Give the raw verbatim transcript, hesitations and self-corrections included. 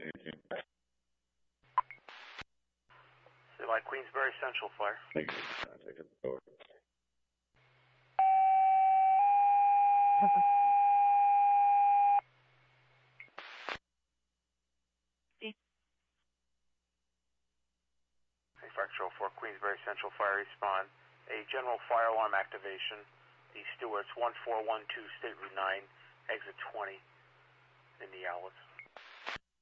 Say by Queensbury Central Fire. Thank you. Contact at the door. Hey, Fire Control four, Queensbury Central Fire, respond. A general fire alarm activation. The Stewart's one four one two State Route nine, exit twenty, Indianapolis.